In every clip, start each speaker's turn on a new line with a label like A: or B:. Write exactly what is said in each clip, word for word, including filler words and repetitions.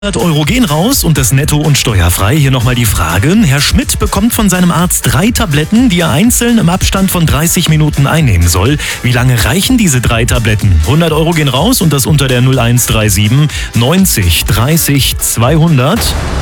A: hundert Euro gehen raus und das netto und steuerfrei. Hier nochmal die Frage. Herr Schmidt bekommt von seinem Arzt drei Tabletten, die er einzeln im Abstand von dreißig Minuten einnehmen soll. Wie lange reichen diese drei Tabletten? hundert Euro gehen raus und das unter der null eins drei sieben neunzig dreißig zweihundert.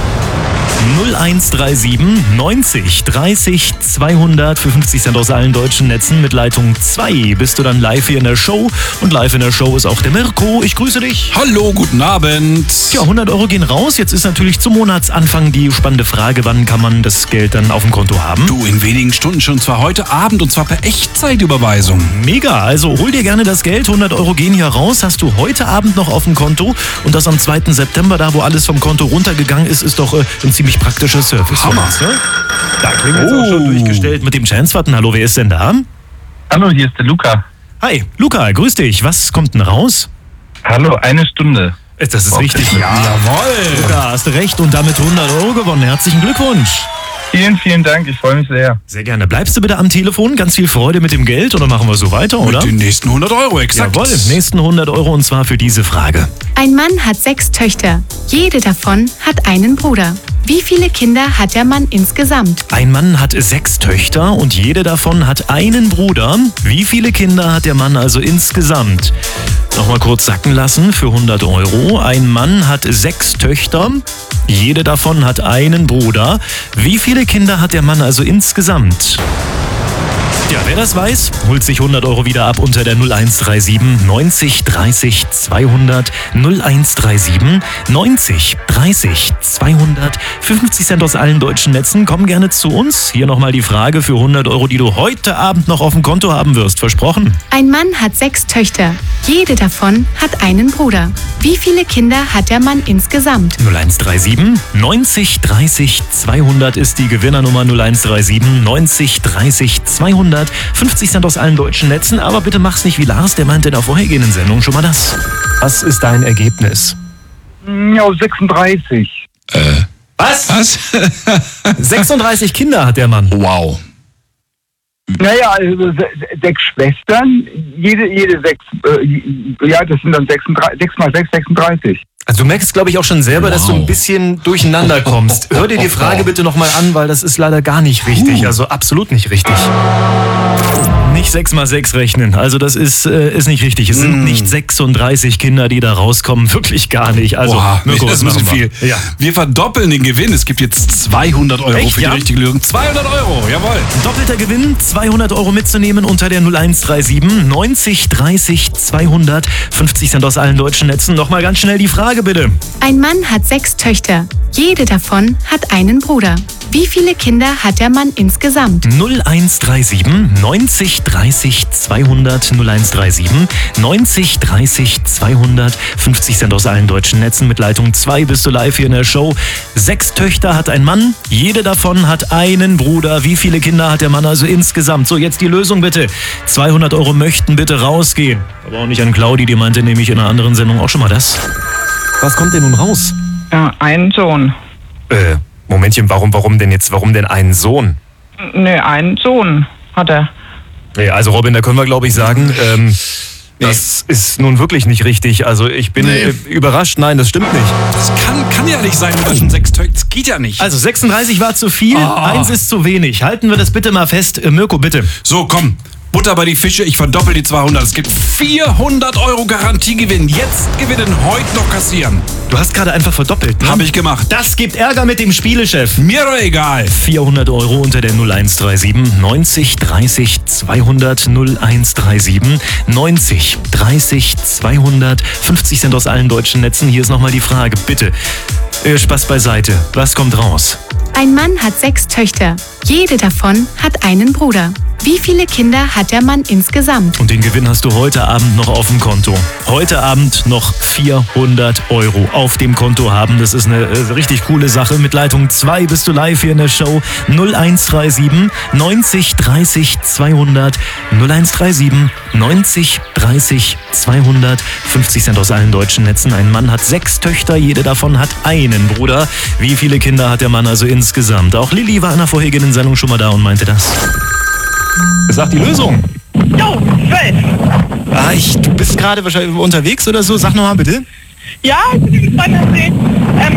A: null eins drei sieben neunzig dreißig zweihundert für fünfzig Cent aus allen deutschen Netzen. Mit Leitung zwei bist du dann live hier in der Show. Und live in der Show ist auch der Mirko. Ich grüße dich.
B: Hallo, guten Abend.
A: Ja, hundert Euro gehen raus. Jetzt ist natürlich zum Monatsanfang die spannende Frage, wann kann man das Geld dann auf dem Konto haben?
B: Du, in wenigen Stunden schon, zwar heute Abend und zwar per Echtzeitüberweisung.
A: Mega, also hol dir gerne das Geld. hundert Euro gehen hier raus. Hast du heute Abend noch auf dem Konto. Und das am zweiten September, da wo alles vom Konto runtergegangen ist, ist doch äh, ein ziemlich praktischer Service.
B: Hammer.
A: Uns, ne? Da klingt jetzt auch schon durchgestellt mit dem Chance-Button. Hallo, wer ist denn da?
C: Hallo, hier ist der Luca.
A: Hi, Luca, grüß dich. Was kommt denn raus?
C: Hallo, eine Stunde.
A: Das ist
C: Okay.
A: richtig.
B: Ja. Jawohl.
A: Luca, hast du recht und damit hundert Euro gewonnen. Herzlichen Glückwunsch.
C: Vielen, vielen Dank, ich freue mich sehr.
A: Sehr gerne. Bleibst du bitte am Telefon? Ganz viel Freude mit dem Geld oder machen wir so weiter, oder?
B: Mit den nächsten hundert Euro, exakt.
A: Jawohl, nächsten hundert Euro und zwar für diese Frage.
D: Ein Mann hat sechs Töchter. Jede davon hat einen Bruder. Wie viele Kinder hat der Mann insgesamt?
A: Ein Mann hat sechs Töchter und jede davon hat einen Bruder. Wie viele Kinder hat der Mann also insgesamt? Nochmal kurz sacken lassen für hundert Euro. Ein Mann hat sechs Töchter. Jede davon hat einen Bruder. Wie viele Kinder hat der Mann also insgesamt? Ja, wer das weiß, holt sich hundert Euro wieder ab unter der null eins drei sieben neunzig dreißig zweihundert. null eins drei sieben neunzig dreißig zweihundert. fünfzig Cent aus allen deutschen Netzen. Komm gerne zu uns. Hier nochmal die Frage für hundert Euro, die du heute Abend noch auf dem Konto haben wirst. Versprochen.
D: Ein Mann hat sechs Töchter. Jede davon hat einen Bruder. Wie viele Kinder hat der Mann insgesamt?
A: null eins drei sieben neunzig dreißig zweihundert ist die Gewinnernummer. null eins drei sieben neunzig dreißig zweihundert. fünfzig Cent aus allen deutschen Netzen. Aber bitte mach's nicht wie Lars, der meinte in der vorhergehenden Sendung schon mal das. Was ist dein Ergebnis?
C: Ja, sechsunddreißig.
B: Äh,
A: Was?
B: was?
A: sechsunddreißig Kinder hat der Mann.
B: Wow.
C: Naja, also se- sechs Schwestern, jede, jede sechs, äh, ja, das sind dann sechsunddreißig, sechs mal sechs, sechsunddreißig.
A: Also du merkst, glaube ich, auch schon selber,
B: Wow.
A: dass du ein bisschen durcheinander kommst. Hör dir die Frage bitte nochmal an, weil das ist leider gar nicht richtig. Also absolut nicht richtig. Nicht sechs mal sechs rechnen. Also das ist, äh, ist nicht richtig. Es sind nicht sechsunddreißig Kinder, die da rauskommen. Wirklich gar nicht. Also,
B: Boah,
A: Mirko,
B: das ist ein
A: was
B: bisschen
A: machen
B: viel.
A: wir? Ja.
B: Wir verdoppeln den Gewinn. Es gibt jetzt zweihundert Euro
A: Echt,
B: für die
A: ja?
B: richtige Lösung. zweihundert Euro, jawohl.
A: Doppelter Gewinn, zweihundert Euro mitzunehmen unter der null eins drei sieben neunzig dreißig zweihundert. fünfzig Cent aus allen deutschen Netzen. Nochmal ganz schnell die Frage bitte.
D: Ein Mann hat sechs Töchter. Jede davon hat einen Bruder. Wie viele Kinder hat der Mann insgesamt?
A: null eins drei sieben neunzig dreißig zweihundert. null eins drei sieben neunzig dreißig zweihundert. fünfzig Cent aus allen deutschen Netzen. Mit Leitung zwei bist du live hier in der Show. Sechs Töchter hat ein Mann. Jede davon hat einen Bruder. Wie viele Kinder hat der Mann also insgesamt? So, jetzt die Lösung bitte. zweihundert Euro möchten bitte rausgehen. Aber auch nicht an Claudi, die meinte nämlich in einer anderen Sendung auch schon mal das. Was kommt denn nun raus?
E: Ja, einen Sohn.
A: Äh, Momentchen, warum, warum denn jetzt, warum denn einen Sohn?
E: Ne, einen Sohn hat er.
A: Nee, also Robin, da können wir glaube ich sagen, ähm, das ist nun wirklich nicht richtig. Also ich bin
B: Nee.
A: äh, überrascht. Nein, das stimmt nicht.
B: Das kann, kann ja nicht sein, du hast schon sechs Töchter. Das geht ja nicht.
A: Also sechsunddreißig war zu viel,
B: Ah.
A: eins ist zu wenig. Halten wir das bitte mal fest. Äh, Mirko, bitte.
B: So, komm. Butter bei die Fische, ich verdoppel die zweihundert. Es gibt vierhundert Euro Garantiegewinn. Jetzt gewinnen, heute noch kassieren.
A: Du hast gerade einfach verdoppelt, ne?
B: Habe ich gemacht.
A: Das gibt Ärger mit dem Spielechef.
B: Mir doch egal.
A: vierhundert Euro unter der null eins drei sieben neunzig dreißig zweihundert. null eins drei sieben neunzig dreißig zweihundert. fünfzig Cent aus allen deutschen Netzen. Hier ist nochmal die Frage, bitte. Äh, Spaß beiseite. Was kommt raus?
D: Ein Mann hat sechs Töchter. Jede davon hat einen Bruder. Wie viele Kinder hat der Mann insgesamt?
A: Und den Gewinn hast du heute Abend noch auf dem Konto. Heute Abend noch vierhundert Euro auf dem Konto haben. Das ist eine äh, richtig coole Sache. Mit Leitung zwei bist du live hier in der Show. null eins drei sieben neunzig dreißig zweihundert. null eins drei sieben neunzig dreißig zweihundert. fünfzig Cent aus allen deutschen Netzen. Ein Mann hat sechs Töchter. Jede davon hat einen Bruder. Wie viele Kinder hat der Mann also insgesamt? Auch Lilly war in der vorhergehenden Sendung schon mal da und meinte das. Sag die Lösung.
F: Jo, zwölf.
A: Ah, ich, du bist gerade wahrscheinlich unterwegs oder so. Sag nochmal bitte.
F: Ja, ich bin gespannt, dass sie ähm,